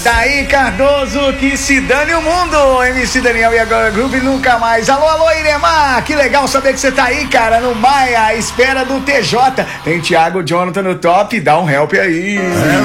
Daí Cardoso, que se dane o mundo. MC Daniel e agora Groove nunca mais. Alô, alô, Iremar, que legal saber que você tá aí, cara, no Maia, à espera do TJ. Tem Thiago Jonathan no top, dá um help aí.